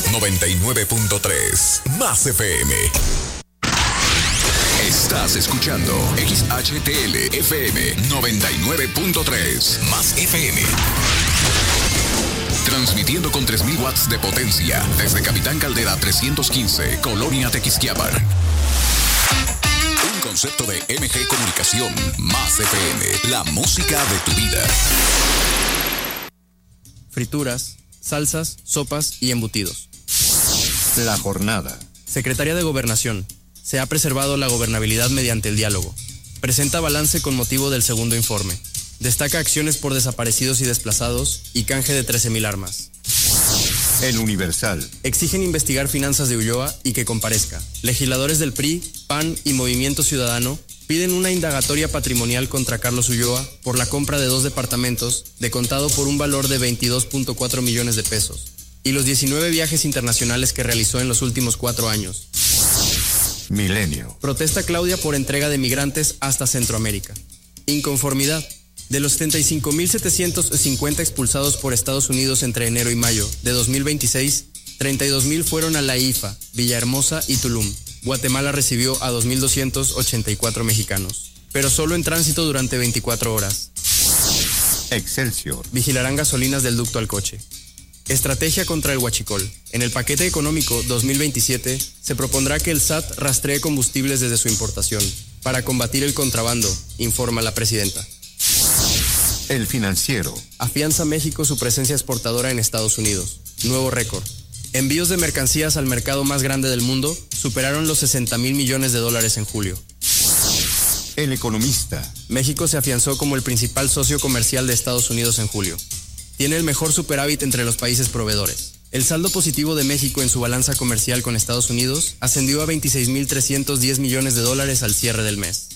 99.3 Más FM. Estás escuchando XHTL FM 99.3 Más FM. Transmitiendo con 3.000 watts de potencia desde Capitán Caldera 315, Colonia Tequisquiapan. Un concepto de MG Comunicación, Más FM, la música de tu vida. Frituras, salsas, sopas y embutidos. La jornada. Secretaría de Gobernación. Se ha preservado la gobernabilidad mediante el diálogo. Presenta balance con motivo del segundo informe. Destaca acciones por desaparecidos y desplazados y canje de 13,000 armas. El Universal. Exigen investigar finanzas de Ulloa y que comparezca. Legisladores del PRI, PAN y Movimiento Ciudadano piden una indagatoria patrimonial contra Carlos Ulloa por la compra de 2 departamentos de contado por un valor de 22.4 millones de pesos y los 19 viajes internacionales que realizó en los últimos 4 años. Milenio. Protesta Claudia por entrega de migrantes hasta Centroamérica. Inconformidad. De los 75.750 expulsados por Estados Unidos entre enero y mayo de 2026, 32,000 fueron a La IFA, Villahermosa y Tulum. Guatemala recibió a 2.284 mexicanos, pero solo en tránsito durante 24 horas. Excelsior. Vigilarán gasolinas del ducto al coche. Estrategia contra el huachicol. En el paquete económico 2027 se propondrá que el SAT rastree combustibles desde su importación para combatir el contrabando, informa la presidenta. El Financiero. Afianza México su presencia exportadora en Estados Unidos. Nuevo récord. Envíos de mercancías al mercado más grande del mundo superaron los 60,000 millones de dólares en julio. El Economista. México se afianzó como el principal socio comercial de Estados Unidos en julio. Tiene el mejor superávit entre los países proveedores. El saldo positivo de México en su balanza comercial con Estados Unidos ascendió a 26,310 millones de dólares al cierre del mes.